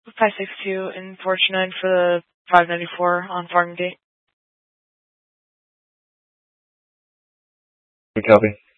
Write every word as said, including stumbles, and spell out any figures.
five six two and four two nine for the five ninety-four on Farmgate. We copy.